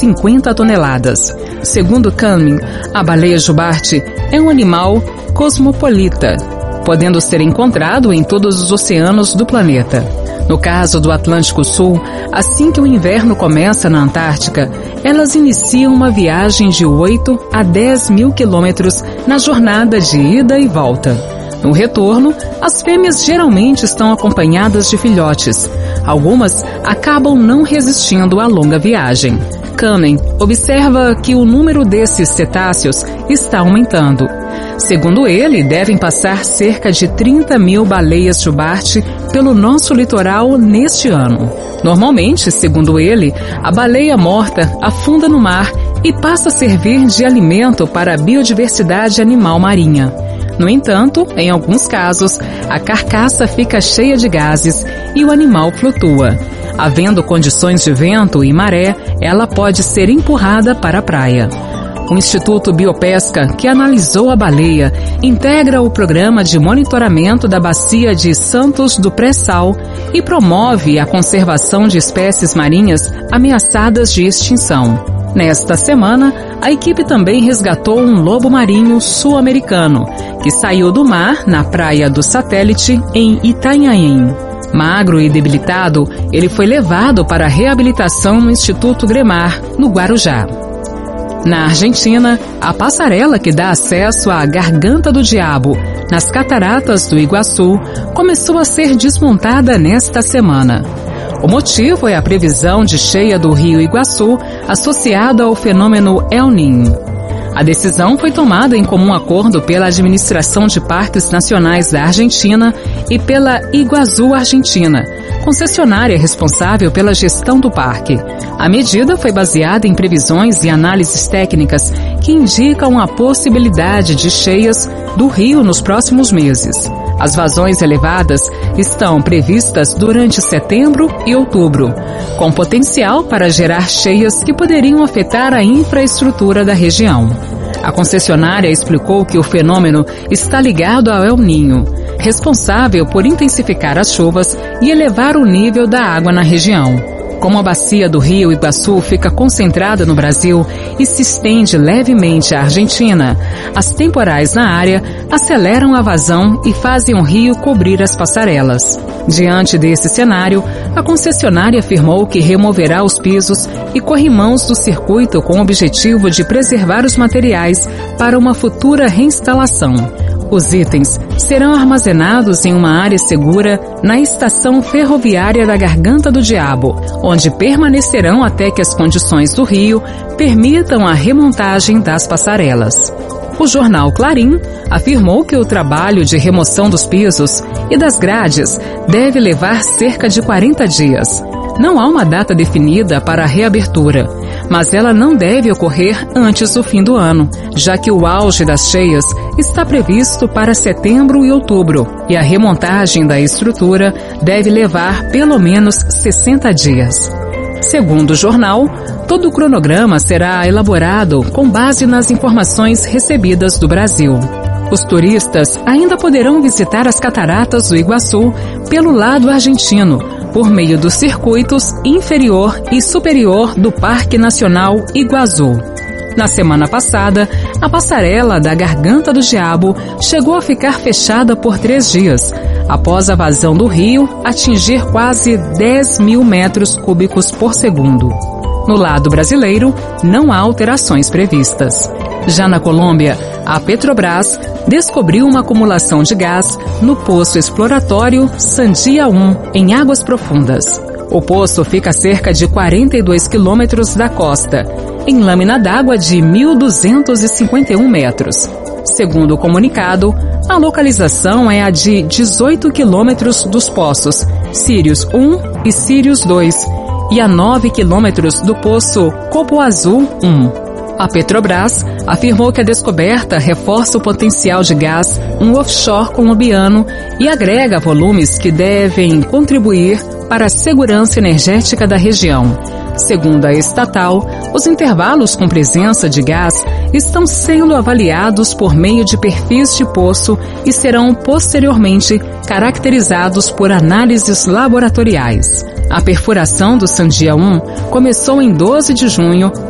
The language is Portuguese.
50 toneladas. Segundo Kahneman, a baleia jubarte é um animal cosmopolita, podendo ser encontrado em todos os oceanos do planeta. No caso do Atlântico Sul, assim que o inverno começa na Antártica, elas iniciam uma viagem de 8 a 10 mil quilômetros na jornada de ida e volta. No retorno, as fêmeas geralmente estão acompanhadas de filhotes. Algumas acabam não resistindo à longa viagem. Kahneman observa que o número desses cetáceos está aumentando. Segundo ele, devem passar cerca de 30 mil baleias jubarte pelo nosso litoral neste ano. Normalmente, segundo ele, a baleia morta afunda no mar e passa a servir de alimento para a biodiversidade animal marinha. No entanto, em alguns casos, a carcaça fica cheia de gases e o animal flutua. Havendo condições de vento e maré, ela pode ser empurrada para a praia. O Instituto Biopesca, que analisou a baleia, integra o programa de monitoramento da bacia de Santos do Pré-Sal e promove a conservação de espécies marinhas ameaçadas de extinção. Nesta semana, a equipe também resgatou um lobo marinho sul-americano, que saiu do mar na Praia do Satélite, em Itanhaém. Magro e debilitado, ele foi levado para a reabilitação no Instituto Gremar, no Guarujá. Na Argentina, a passarela que dá acesso à Garganta do Diabo, nas Cataratas do Iguaçu, começou a ser desmontada nesta semana. O motivo é a previsão de cheia do rio Iguaçu associada ao fenômeno El Niño. A decisão foi tomada em comum acordo pela Administração de Parques Nacionais da Argentina e pela Iguaçu Argentina, concessionária responsável pela gestão do parque. A medida foi baseada em previsões e análises técnicas que indicam a possibilidade de cheias do rio nos próximos meses. As vazões elevadas estão previstas durante setembro e outubro, com potencial para gerar cheias que poderiam afetar a infraestrutura da região. A concessionária explicou que o fenômeno está ligado ao El Niño, responsável por intensificar as chuvas e elevar o nível da água na região. Como a bacia do rio Iguaçu fica concentrada no Brasil e se estende levemente à Argentina, as temporais na área aceleram a vazão e fazem o rio cobrir as passarelas. Diante desse cenário, a concessionária afirmou que removerá os pisos e corrimãos do circuito com o objetivo de preservar os materiais para uma futura reinstalação. Os itens serão armazenados em uma área segura na estação ferroviária da Garganta do Diabo, onde permanecerão até que as condições do rio permitam a remontagem das passarelas. O jornal Clarim afirmou que o trabalho de remoção dos pisos e das grades deve levar cerca de 40 dias. Não há uma data definida para a reabertura, mas ela não deve ocorrer antes do fim do ano, já que o auge das cheias está previsto para setembro e outubro, e a remontagem da estrutura deve levar pelo menos 60 dias. Segundo o jornal, todo o cronograma será elaborado com base nas informações recebidas do Brasil. Os turistas ainda poderão visitar as cataratas do Iguaçu pelo lado argentino, por meio dos circuitos inferior e superior do Parque Nacional Iguaçu. Na semana passada, a passarela da Garganta do Diabo chegou a ficar fechada por 3 dias, após a vazão do rio atingir quase 10 mil metros cúbicos por segundo. No lado brasileiro, não há alterações previstas. Já na Colômbia, a Petrobras descobriu uma acumulação de gás no poço exploratório Sandia 1, em águas profundas. O poço fica a cerca de 42 quilômetros da costa, em lâmina d'água de 1.251 metros. Segundo o comunicado, a localização é a de 18 quilômetros dos poços Sirius 1 e Sirius 2 e a 9 quilômetros do poço Copoazul 1. A Petrobras afirmou que a descoberta reforça o potencial de gás no offshore colombiano e agrega volumes que devem contribuir para a segurança energética da região. Segundo a estatal, os intervalos com presença de gás estão sendo avaliados por meio de perfis de poço e serão posteriormente caracterizados por análises laboratoriais. A perfuração do Sandia 1 começou em 12 de junho